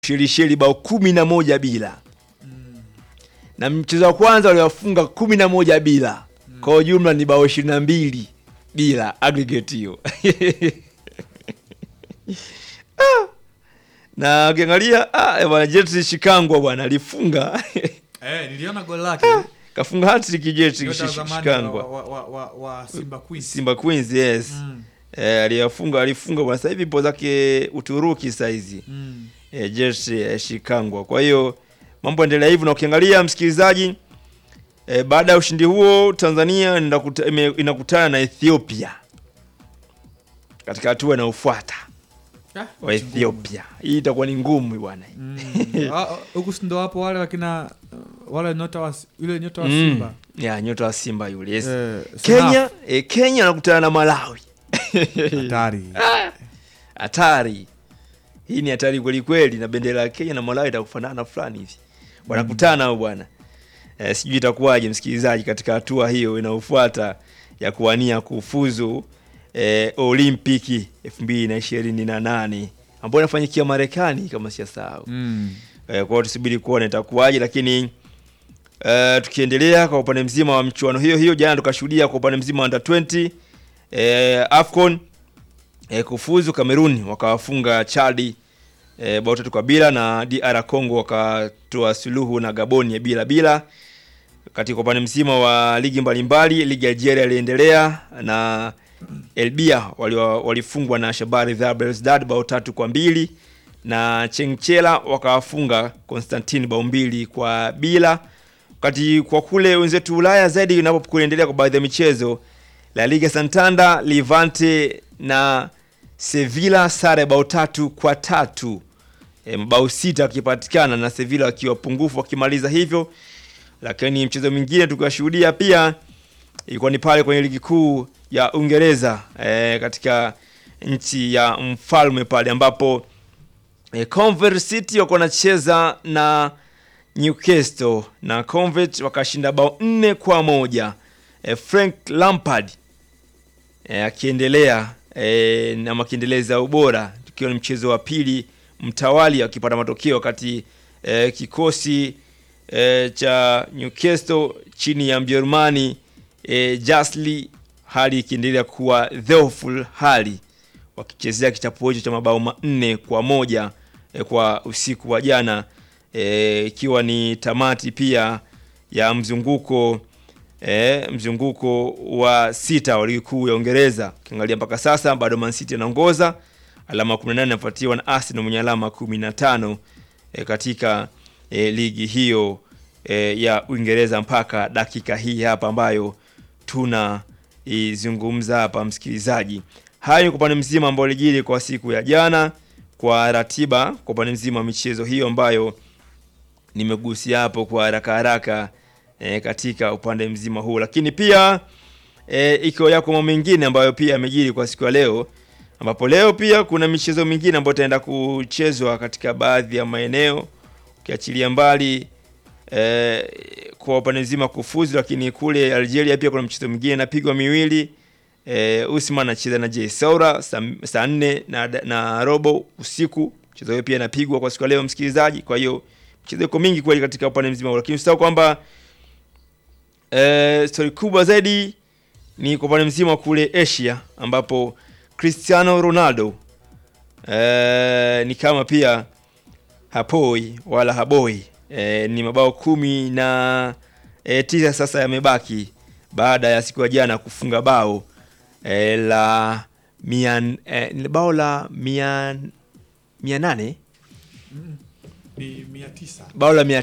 Shelisheli bao 11 bila. Na mchezo wa kwanza waliwafunga 11 bila. Kwa jumla ni bao 22 bila aggregate hiyo. Na ukiangalia bwana Jets Shikangwa bwana alifunga. Niliona goli lake. Kafunga hat-trick Jets Shikangwa wa Simba Queens. Simba Queens, yes. Alifunga bwana, sasa hivi ipo zake Uturuki sasa hizi. Jets Shikangwa. Kwa hiyo mambo endelea hivyo, na ukiangalia msikilizaji, baada ya ushindi huo Tanzania inakutana na Ethiopia katika hatua inayofuata. Wa Ethiopia. Hii itakuwa ni ngumu bwana. Huko ndo hapo wale nyota wa Simba. Nyota wa Simba yule. Yes. Kenya anakutana na Malawi. Hatari. Hii ni hatari kweli kweli, na bendera ya Kenya na Malawi itakufanana fulani hivi. Wanakutana hao bwana. Sijui itakuwaje msikilizaji katika hatua hiyo inayofuata ya kuwania kufuzu Olimpiki 2028 ambayo inafanyikia Marekani kama siyasahau. Kwa hiyo tusubiri kuona itakuwaje, lakini tukiendelea kwa upande mzima wa mchuano hiyo jana tukashuhudia kwa upande mzima under 20 AFCON kufuzu Kamerun wakawafunga Chad bao 3-0, na DR Congo wakatoa suluhu na Gabon ya bila. Katika upande mzima wa ligi mbalimbali, ligi ya Algeria iliendelea na Elbia walifungwa na Shabari Belouizdad bao 3-2, na Chengchela wakawafunga Constantine bao 2-0. Wakati kwa kule wenzetu Ulaya zaidi inapokuendelea kwa baadhi ya michezo, La Liga Santander, Levante na Sevilla sare bao 3-3. Mabao 6 yakipatikana na Sevilla wakiwa pungufu wakimaliza hivyo. Lakini mchezo mwingine tukashuhudia pia ilikuwa ni pale kwenye ligi kuu ya Uingereza katika nchi ya mfalme pale ambapo Coventry City wako wanacheza na Newcastle na Coventry wakashinda bao 4-1. Frank Lampard akiendelea na makiendeleza ubora, tukiwa ni mchezo wa pili mtawali akipata matokeo wakati kikosi cha Newcastle chini ya Mjerumani Jasli hali ikiendelea kuwa dhaifu, hali wakichezea kichapo hicho cha mabao 4-1 kwa usiku wa jana, ikiwa ni tamati pia ya mzunguko wa 6 wa ligi kuu ya Uingereza. Ukiangalia mpaka sasa bado Man City anaongoza alama 18, inafuatiwa na Arsenal mwenye alama 15 katika ligi hiyo ya Uingereza mpaka dakika hii hapa ambayo tuna izungumza hapa msikilizaji. Hayo kwa upande mzima ambao lijili kwa siku ya jana, kwa ratiba kwa upande mzima wa michezo hiyo ambayo nimegusia hapo kwa haraka katika upande mzima huu. Lakini pia iko yako mambo mengine ambayo pia yamejiri kwa siku ya leo, ambapo leo pia kuna michezo mingine ambayo itaenda kuchezwa katika baadhi ya maeneo, ukiachilia mbali kwa upande mzima kufuzu. Lakini kule Algeria pia kuna mchezo mwingine napigwa miwili. Usman anacheza na JS Saoura saa 4 na robo usiku. Mchezo huo pia inapigwa kwa siku ya leo msikilizaji. Kwa hiyo mchezo uko mingi kweli katika upande mzima, lakini usisahau kwamba story kubwa zaidi ni kwa upande mzima kule Asia ambapo Cristiano Ronaldo ni kama pia hapoi wala haboi. Ni mabao 19 sasa yamebaki baada ya siku ya jana kufunga bao la 800 ni 900. Bao la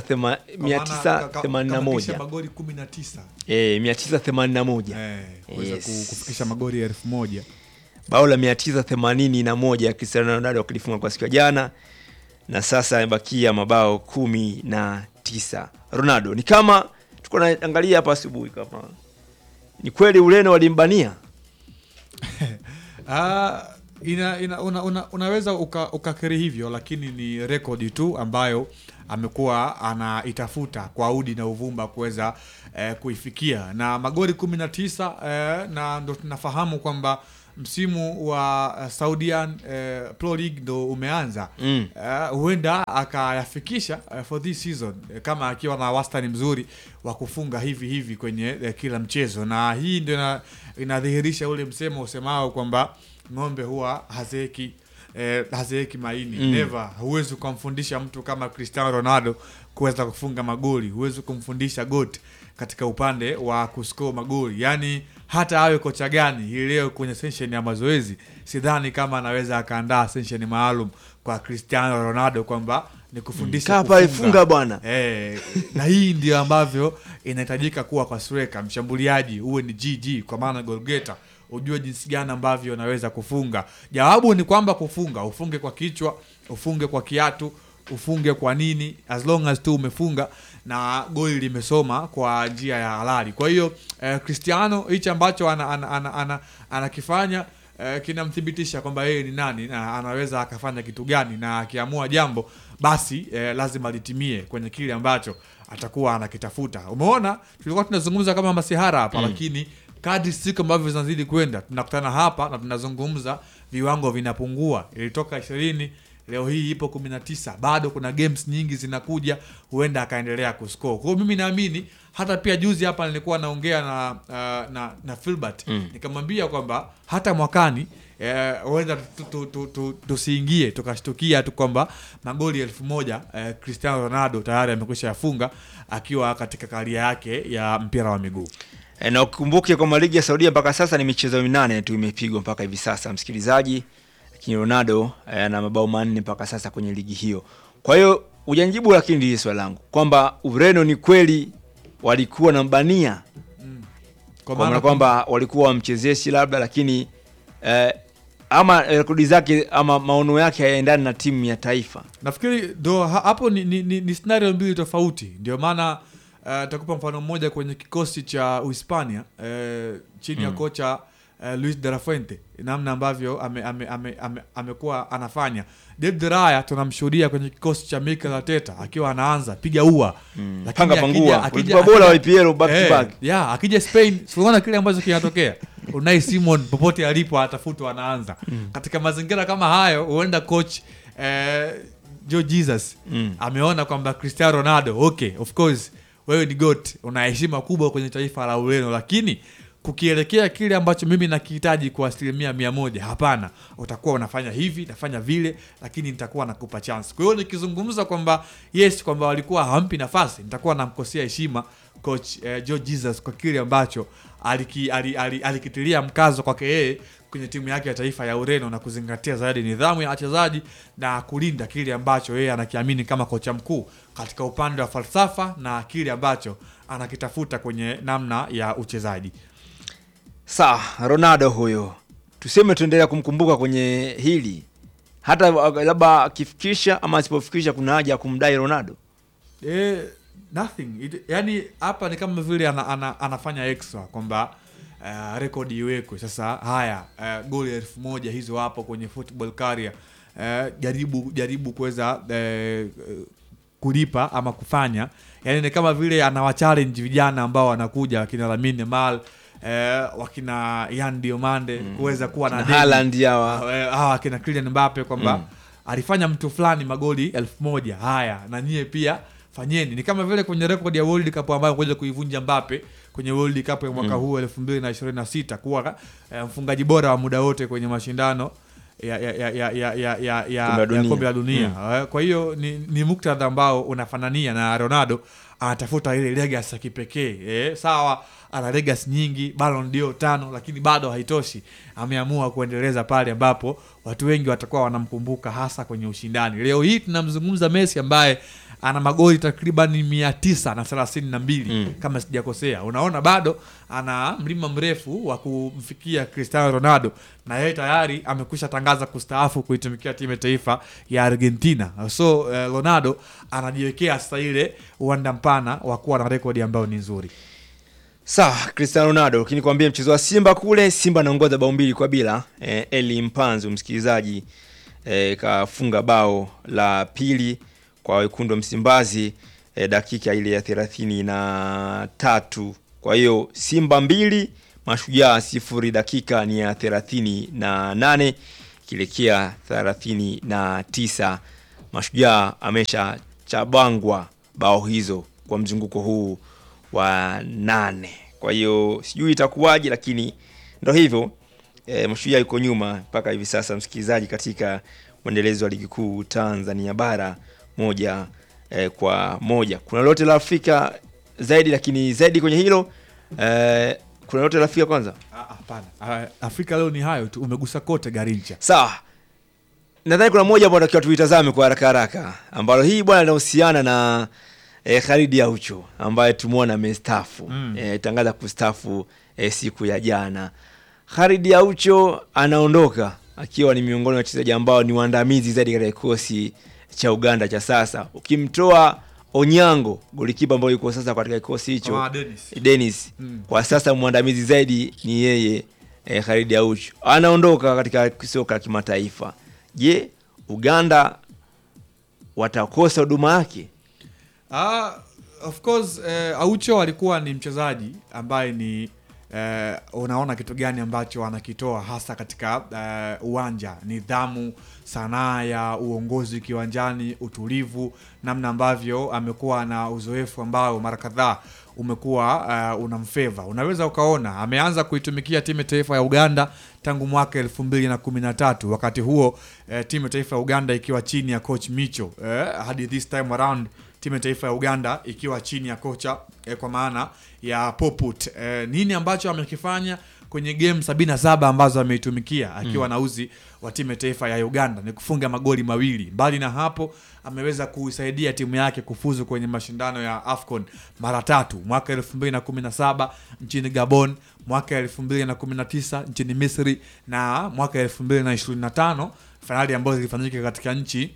981. Magoli 19. 981. Kuweza kufikisha magoli 1000. Bao la 981 ya Cristiano Ronaldo akilifunga kwa siku ya jana, na sasa yamebakia mabao 19. Ronaldo ni kama tuko naangalia hapa asubuhi, kama ni kweli Ureno walimbania. Unaweza ukakiri hivyo, lakini ni rekodi tu ambayo amekuwa anaitafuta kwa udi na uvumba kuweza kuifikia, na magoli 19 na ndo tunafahamu kwamba msimu wa Saudian Pro League ndo umeanza, huenda akayafikisha for this season kama akiwa na wastani mzuri wa kufunga hivi kwenye kila mchezo, na hii ndio inadhihirisha ule msemo usemao kwamba ng'ombe huwa hazeeki maini. Never. Huwezi kumfundisha mtu kama Cristiano Ronaldo kuweza kufunga magoli, huwezi kumfundisha GOAT katika upande wa kuscore magoli. Yani hata awe kocha gani hii leo kwenye session ya mazoezi, sidhani kama anaweza akaandaa session maalum kwa Cristiano Ronaldo kwamba ni kufundisha kufunga bwana. Na hii ndio ambavyo inahitajika kuwa kwa striker, mshambuliaji uwe ni GG kwa maana goal getter, ujue jinsi gani ambavyo unaweza kufunga. Jawabu ni kwamba kufunga, ufunge kwa kichwa, ufunge kwa kiatu, ufunge kwa nini, as long as tu umefunga na goli limesoma kwa njia ya halali. Kwa hiyo Cristiano hicho ambacho anakifanya kinamthibitisha kwamba yeye ni nani na anaweza akafanya kitu gani, na akiamua jambo basi lazima litimie kwenye kile ambacho atakuwa anakitafuta. Umeona tulikuwa tunazungumza kama masihara hapa, lakini kadri siku ambavyo zinazidi kwenda tunakutana hapa na tunazungumza viwango vinapungua. Ilitoka 20, leo hii ipo 19, bado kuna games nyingi zinakuja, huenda akaendelea kuscore. Kwa hiyo mimi naamini hata pia juzi hapa nilikuwa naongea na Philbert, nikamwambia kwamba hata mwakani huenda tusiingie tukashtukia tu kwamba magoli 1000 Cristiano Ronaldo tayari amekwisha yafunga akiwa katika karia yake ya mpira wa miguu. Na ukumbuke kwa ligi ya Saudia mpaka sasa ni michezo 8 tu imepigwa mpaka hivi sasa, msikilizaji. Lakini Ronaldo ana mabao 4 mpaka sasa kwenye ligi hiyo. Kwa hiyo hujanijibu, lakini ndio swali langu kwamba Ureno ni kweli walikuwa na mbania kwa maana kwamba walikuwa wamchezeshi labda, lakini ama rekodi zake ama maono yake hayaendani na timu ya taifa. Nafikiri ndo hapo ni scenario mbili tofauti. Ndio maana takupa mfano mmoja kwenye kikosi cha Uhispania chini ya kocha Luis de la Fuente, namna ambavyo amekuwa anafanya. David Raya tunamshuhudia kwenye kikosi cha Mikel Arteta akiwa anaanza piga ua, lakini akija bola wa IPL back to back. Akija Spain unaona kile ambacho kinatokea. Unai Simon popote alipo atafutwa anaanza. Katika mazingira kama hayo huenda coach Joe Jesus ameona kwamba Cristiano Ronaldo, okay, of course wewe ni GOAT, una heshima kubwa kwenye taifa la Ureno, lakini kukielekea kile ambacho mimi nakihitaji kwa 100%, hapana, utakuwa unafanya hivi, nafanya vile, lakini nitakuwa nakupa chance. Kwa hiyo nikizungumza kwamba yes, kwamba walikuwa hawampi nafasi, nitakuwa namkosea heshima coach Joe Jesus kwa kile ambacho alikitilia mkazo kwake yeye kwenye timu yake ya taifa ya Ureno, na kuzingatia zaidi nidhamu ya wachezaji na kulinda kile ambacho yeye anakiamini kama kocha mkuu katika upande wa falsafa na kile ambacho anakitafuta kwenye namna ya uchezaji. Sawa, Ronaldo huyo tuseme tuendelea kumkumbuka kwenye hili, hata labda akifikisha ama asipofikisha kuna haja ya kumdai Ronaldo? Nothing. Yani hapa ni kama vile anafanya extra kwamba rekodi iwekwe. Sasa haya goli 1000 hizo hapo kwenye football career, jaribu kuweza kulipa ama kufanya. Yani ni kama vile anawachallenge vijana ambao wanakuja, wakina Lamine Yamal, wakina Yan Diomande, kuweza kuwa na Haaland hawa wakina Kylian Mbappe kwamba alifanya mtu fulani magoli 1000, haya na nyie pia fanyeni. Ni kama vile kwenye record ya World Cup ambayo kuja kuivunja Mbappe kwenye World Cup ya mwaka huu 2026 kuwa mfungaji bora wa muda wote kwenye mashindano ya kombe la dunia. Kwa hiyo ni muktadha ambao unafanania na Ronaldo anatafuta ile legacy ya kipekee. Sawa, ana legacy nyingi, Ballon d'Or 5, lakini bado haitoshi. Ameamua kuendeleza pale ambapo watu wengi watakuwa wanamkumbuka, hasa kwenye ushindani. Leo hii tunamzungumza Messi ambaye ana magoli takriban 932 kama sijakosea. Unaona bado ana mlima mrefu wa kumfikia Cristiano Ronaldo, na yeye tayari amekwisha tangaza kustaafu kuitumikia timu ya taifa ya Argentina. So Ronaldo anajiwekea sasa ile uwanda mpana wa kuwa na rekodi ambayo ni nzuri. Sawa, Cristiano Ronaldo, lakini kwambie mchezo wa Simba kule, Simba anaongoza bao 2-0. Eli Mpanzu msikilizaji kafunga bao la pili kwa wekundu wa Msimbazi dakika ile ya 33. Kwa hiyo Simba 2 Mashujaa 0 dakika ni ya 38 kilekea 39. Mashujaa amesha chabangwa bao hizo kwa mzunguko huu wa 8. Kwa hiyo sijui itakuwaje, lakini ndio hivyo. Mashujaa yuko nyuma mpaka hivi sasa, msikilizaji, katika mwendelezo wa ligi kuu Tanzania bara 1-1. Kuna lote la Afrika zaidi, lakini zaidi kwenye hilo kuna lote la Afrika kwanza? Hapana. Afrika leo ni hayo tu, umegusa kote Garincha. Sawa. Nadhani kuna moja ambao tunatakiwa tuitazame kwa haraka ambalo hii bwana linahusiana na Khalid Aucho ambaye tumuona amestaafu. Tangaza kustaafu siku ya jana. Khalid Aucho anaondoka akiwa ni miongoni mwa wachezaji ambao ni waandamizi zaidi katika kikosi cha Uganda cha sasa. Ukimtoa Onyango, golikipa ambaye yuko sasa katika kikosi hicho, Dennis. Kwa sasa mwandamizi zaidi ni yeye, Khalid Aucho. Anaondoka katika soka la kimataifa. Je, Uganda watakosa huduma yake? Of course, Aucho alikuwa ni mchezaji ambaye ni unaona kitu gani ambacho anakitoa hasa katika uwanja, nidhamu, sanaa ya uongozi kiwanjani, utulivu, namna ambavyo amekuwa na uzoefu ambao mara kadhaa umekuwa unamfeva. Unaweza ukaona ameanza kuitumikia timu taifa ya Uganda tangu mwaka 2013, wakati huo timu taifa ya Uganda ikiwa chini ya coach Micho, hadi this time around timu taifa ya Uganda ikiwa chini ya kocha kwa maana ya Poput. Nini ambacho amekifanya kwenye game 77 ambazo ameitumikia akiwa na uzi wa timu taifa ya Uganda ni kufunga magoli 2. Mbali na hapo, ameweza kuisaidia timu yake kufuzu kwenye mashindano ya AFCON mara 3, mwaka 2017 nchini Gabon, mwaka 2019 nchini Misri na mwaka 2025 finali ambazo zilifanyika katika nchi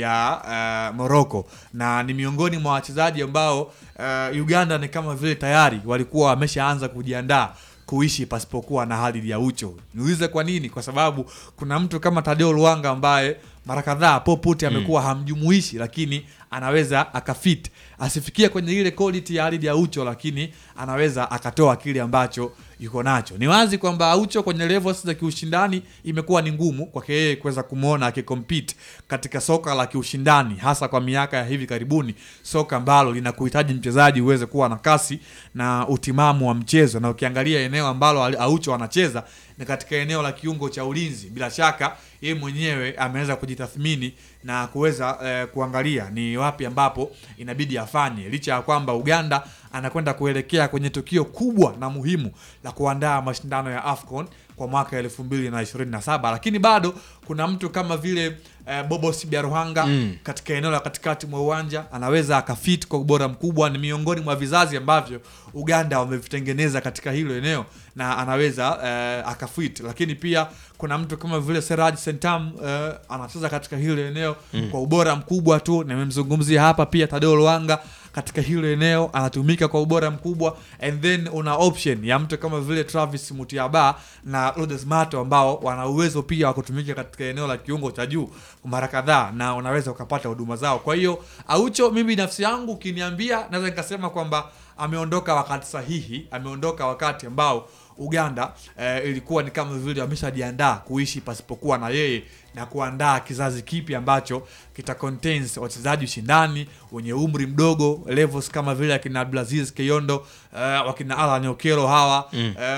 ya Morocco. Na ni miongoni mwa wachezaji ambao Uganda ni kama vile tayari walikuwa wameshaanza kujiandaa kuishi pasipokuwa na Khalid Aucho. Niulize kwa nini? Kwa sababu kuna mtu kama Tadeo Luanga ambaye mara kadhaa Poput amekuwa hamjumuishi, lakini anaweza akafit, asifikie kwenye ile quality ya Khalid Aucho, lakini anaweza akatoa kile ambacho yuko nacho. Ni wazi kwamba Aucho kwenye levels za kiushindani imekuwa ni ngumu kwake yeye kuweza kumuona akikompete katika soka la kiushindani, hasa kwa miaka ya hivi karibuni, soka ambalo linakuhitaji mchezaji uweze kuwa na kasi na utimamu wa mchezo. Na ukiangalia eneo ambalo Aucho anacheza ni katika eneo la kiungo cha ulinzi. Bila shaka yeye mwenyewe ameweza kujitathmini na kuweza kuangalia ni wapi ambapo inabidi afanye, licha ya kwamba Uganda anakwenda kuelekea kwenye tukio kubwa na muhimu la kuandaa mashindano ya AFCON kwa mwaka 2027, lakini bado kuna mtu kama vile Bobo Sibiaruhanga katika eneo la katikati mwa uwanja anaweza akafit kwa ubora mkubwa. Ni miongoni mwa vizazi ambavyo Uganda wamevitengeneza katika hilo eneo na anaweza akafit. Lakini pia kuna mtu kama vile Seraj Sentam anacheza katika hilo eneo kwa ubora mkubwa tu. Nimemzungumzia hapa pia Tadeo Luanga katika hilo eneo anatumika kwa ubora mkubwa. And then una option ya mtu kama vile Travis Mutiaba na Lodes Mato ambao wana uwezo pia wa kutumika katika eneo la kiungo cha juu mara kadhaa na unaweza ukapata huduma zao. Kwa hiyo Aucho, mimi nafsi yangu ukiniambia, naweza nikasema kwamba ameondoka wakati sahihi, ameondoka wakati ambao Uganda ilikuwa ni kama vile wameshajiandaa kuishi pasipokuwa na yeye na kuandaa kizazi kipi ambacho kita contains wachezaji ushindani wenye umri mdogo, levels kama vile akina Abdulaziz Keyondo, wakina Alan Okelo hawa,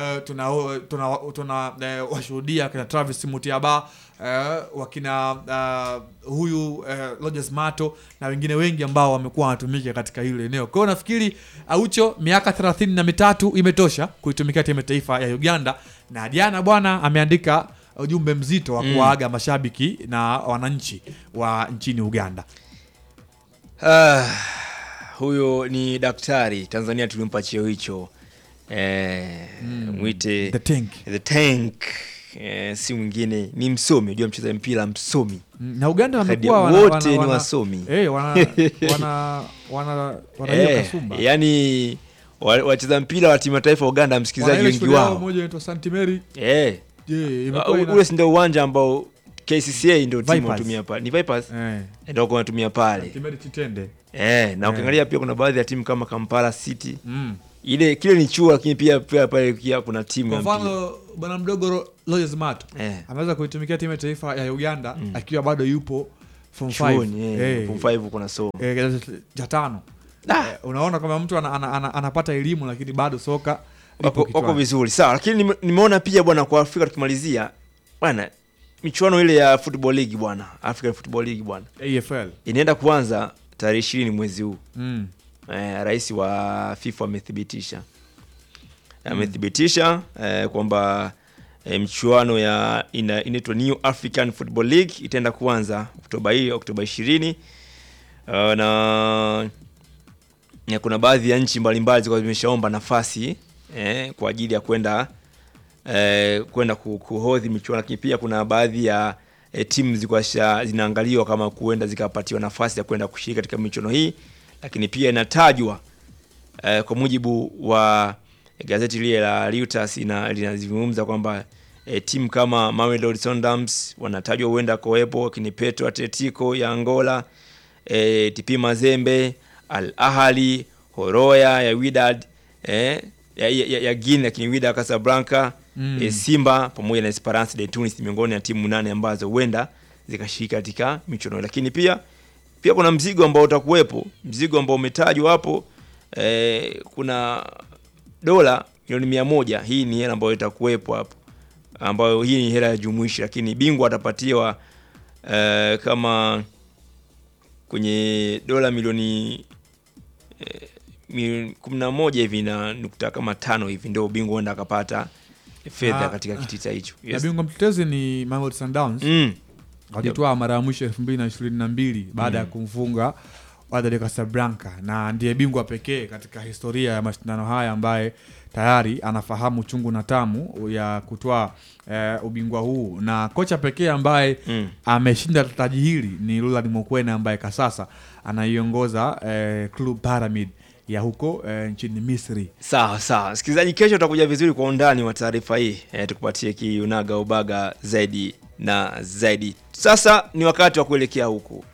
tuna washuhudia kina Travis Mutiaba, wakina huyu Lodes Mato na wengine wengi ambao wamekuwa wanatumika katika hilo eneo. Kwa hiyo nafikiri Aucho miaka 33 imetosha kuitumikia timu taifa ya Uganda, na jana bwana ameandika ujumbe mzito wa kuaga mashabiki na wananchi wa nchini Uganda. Huyo ni daktari, Tanzania tulimpa cheo hicho, mwite The Tank. Si mwingine, ni msomi, unajua mchezaji mpira msomi. Na Uganda wamekuwa wote ni wasomi. wana kasumba. Yani wacheza mpira wa timu ya taifa Uganda, msikilizaji wengi wao. Mmoja anaitwa St Mary. Ule ndio uwanja ambao KCCA ndio timu inatumia pale. Ni Vipers? Ndio wanatumia pale. St Mary Chitende. Na ukiangalia pia kuna baadhi ya timu kama Kampala City. kile ni chuo, lakini pia pale kuna timu kwa ya mpira. mfano bwana mdogo Rogers Mato ameweza kuitumikia timu ya taifa ya Uganda akiwa bado yupo form 5 form 5 kuna somo cha 5. Unaona kama mtu anapata elimu lakini bado soka wako vizuri. Sawa, lakini nimeona pia bwana kwa Afrika tukimalizia bwana michuano ile ya Football League bwana, African Football League bwana, AFL inaenda kuanza tarehe 20 mwezi huu. Rais wa FIFA amethibitisha kwamba mchuano ya inaitwa New African Football League itaenda kuanza Oktoba 20. Na kuna baadhi ya nchi mbalimbali zilikuwa zimeshaomba nafasi kwa ajili ya kwenda kuhodhi michuano, lakini pia kuna baadhi ya timu zilikuwa zinaangaliwa kama kuenda zikapatiwa nafasi ya kwenda kushiriki katika michuano hii, lakini pia inatajwa kwa mujibu wa gazeti lile la Reuters linazungumza kwamba timu kama Mamelodi Sundowns wanatajwa huenda kuwepo, lakini Petro Atletico ya Angola, TP Mazembe, Al Ahly, Horoya ya Wydad ya Guinea, lakini Wydad Casablanca, Simba pamoja na Esperance de Tunis miongoni ya timu 8 ambazo huenda zikashiriki katika michuano. Lakini pia kuna mzigo ambao utakuwepo, mzigo ambao umetajwa hapo, kuna dola milioni 100. Hii ni hela ambayo itakuwepo hapo, ambayo hii ni hela ya jumuishi, lakini bingwa atapatiwa kama kwenye dola milioni 11 hivi na nukta kama 5 hivi, ndio bingwa huenda akapata fedha katika kitita hicho. Na bingwa mtetezi ni Mamelodi Sundowns. Walitoa mara ya mwisho 2022 baada ya kumfunga Wydad Casablanca, na ndiye bingwa pekee katika historia ya mashindano haya ambaye tayari anafahamu chungu na tamu ya kutoa ubingwa huu, na kocha pekee ambaye ameshinda taji hili ni Roland Mokwena ambaye kasasa anaiongoza Club Pyramid ya huko nchini Misri. Sawa. Msikilizaji, kesho tutakuja vizuri kwa undani wa taarifa hii, tukupatie kiunaga ubaga zaidi na zaidi. Sasa ni wakati wa kuelekea huko